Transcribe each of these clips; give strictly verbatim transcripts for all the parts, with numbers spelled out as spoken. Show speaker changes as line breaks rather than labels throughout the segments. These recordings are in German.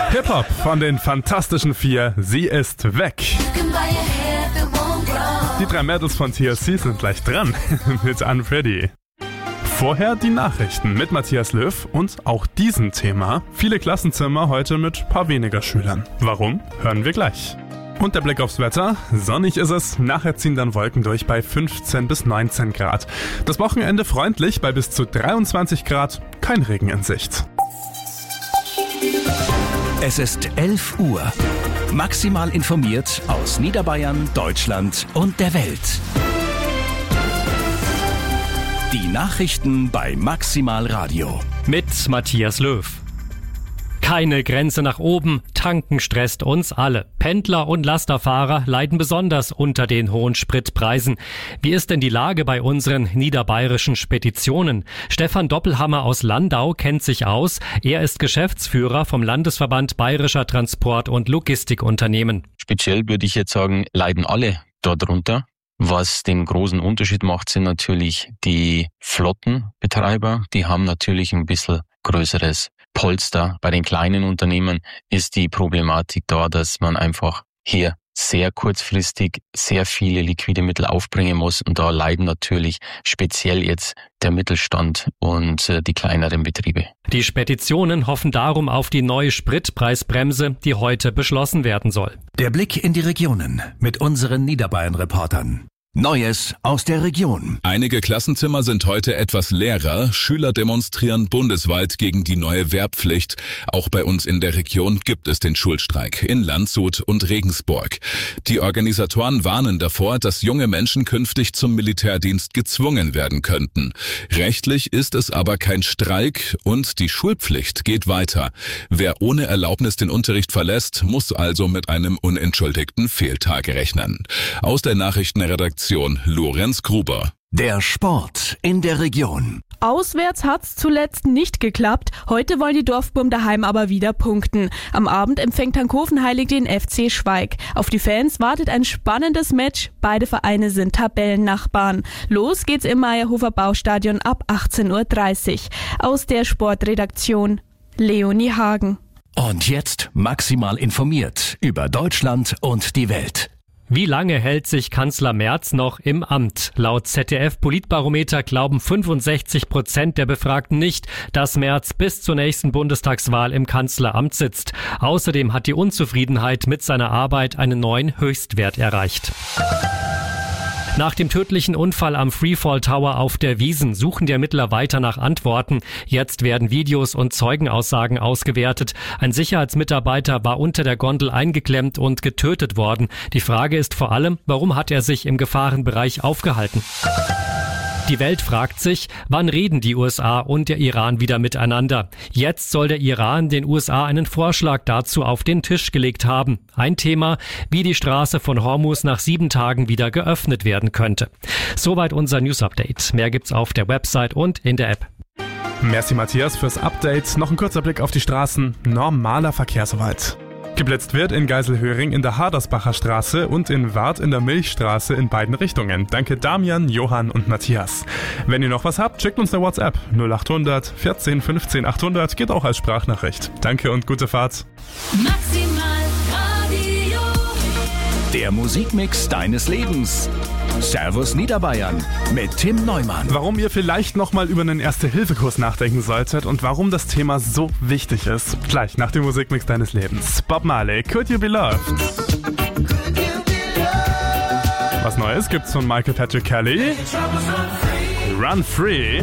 Hip-Hop von den Fantastischen Vier, sie ist weg. Die drei Mädels von T L C sind gleich dran mit Unpretty. Vorher die Nachrichten mit Matthias Löw und auch diesem Thema. Viele Klassenzimmer heute mit paar weniger Schülern. Warum? Hören wir gleich. Und der Blick aufs Wetter. Sonnig ist es, nachher ziehen dann Wolken durch bei fünfzehn bis neunzehn Grad. Das Wochenende freundlich bei bis zu dreiundzwanzig Grad, kein Regen in Sicht.
Es ist elf Uhr. Maximal informiert aus Niederbayern, Deutschland und der Welt. Die Nachrichten bei Maximal Radio.
Mit Matthias Löw. Keine Grenze nach oben, tanken stresst uns alle. Pendler und Lasterfahrer leiden besonders unter den hohen Spritpreisen. Wie ist denn die Lage bei unseren niederbayerischen Speditionen? Stefan Doppelhammer aus Landau kennt sich aus. Er ist Geschäftsführer vom Landesverband Bayerischer Transport- und Logistikunternehmen.
Speziell würde ich jetzt sagen, leiden alle darunter. Was den großen Unterschied macht, sind natürlich die Flottenbetreiber. Die haben natürlich ein bisschen größeres Polster. Bei den kleinen Unternehmen ist die Problematik da, dass man einfach hier sehr kurzfristig sehr viele liquide Mittel aufbringen muss. Und da leiden natürlich speziell jetzt der Mittelstand und äh, die kleineren Betriebe.
Die Speditionen hoffen darum auf die neue Spritpreisbremse, die heute beschlossen werden soll.
Der Blick in die Regionen mit unseren Niederbayern-Reportern. Neues aus der Region.
Einige Klassenzimmer sind heute etwas leerer. Schüler demonstrieren bundesweit gegen die neue Wehrpflicht. Auch bei uns in der Region gibt es den Schulstreik in Landshut und Regensburg. Die Organisatoren warnen davor, dass junge Menschen künftig zum Militärdienst gezwungen werden könnten. Rechtlich ist es aber kein Streik und die Schulpflicht geht weiter. Wer ohne Erlaubnis den Unterricht verlässt, muss also mit einem unentschuldigten Fehltag rechnen. Aus der Nachrichtenredaktion Lorenz Gruber.
Der Sport in der Region.
Auswärts hat's zuletzt nicht geklappt. Heute wollen die Dorfburm daheim aber wieder punkten. Am Abend empfängt Hankovenheilig den F C Schweig. Auf die Fans wartet ein spannendes Match. Beide Vereine sind Tabellennachbarn. Los geht's im Meierhofer Baustadion ab achtzehn Uhr dreißig. Aus der Sportredaktion Leonie Hagen.
Und jetzt maximal informiert über Deutschland und die Welt.
Wie lange hält sich Kanzler Merz noch im Amt? Laut Z D F-Politbarometer glauben fünfundsechzig Prozent der Befragten nicht, dass Merz bis zur nächsten Bundestagswahl im Kanzleramt sitzt. Außerdem hat die Unzufriedenheit mit seiner Arbeit einen neuen Höchstwert erreicht. Nach dem tödlichen Unfall am Freefall Tower auf der Wiesn suchen die Ermittler weiter nach Antworten. Jetzt werden Videos und Zeugenaussagen ausgewertet. Ein Sicherheitsmitarbeiter war unter der Gondel eingeklemmt und getötet worden. Die Frage ist vor allem, warum hat er sich im Gefahrenbereich aufgehalten? Die Welt fragt sich, wann reden die U S A und der Iran wieder miteinander? Jetzt soll der Iran den U S A einen Vorschlag dazu auf den Tisch gelegt haben. Ein Thema, wie die Straße von Hormuz nach sieben Tagen wieder geöffnet werden könnte. Soweit unser News-Update. Mehr gibt's auf der Website und in der App.
Merci Matthias fürs Update. Noch ein kurzer Blick auf die Straßen. Normaler Verkehr soweit. Geblitzt wird in Geiselhöring in der Hadersbacher Straße und in Wart in der Milchstraße in beiden Richtungen. Danke Damian, Johann und Matthias. Wenn ihr noch was habt, schickt uns eine WhatsApp. null acht hundert vierzehn fünfzehn achthundert geht auch als Sprachnachricht. Danke und gute Fahrt.
Maximal Radio.
Der Musikmix deines Lebens. Servus Niederbayern mit Tim Neumann.
Warum ihr vielleicht nochmal über einen Erste-Hilfe-Kurs nachdenken solltet und warum das Thema so wichtig ist. Gleich nach dem Musikmix deines Lebens. Bob Marley, Could You Be Loved? Was Neues gibt's von Michael Patrick Kelly. Run Free.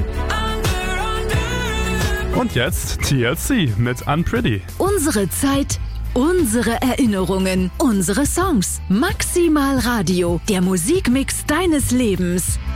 Und jetzt T L C mit Unpretty.
Unsere Zeit, unsere Erinnerungen, unsere Songs. Maximal Radio, der Musikmix deines Lebens.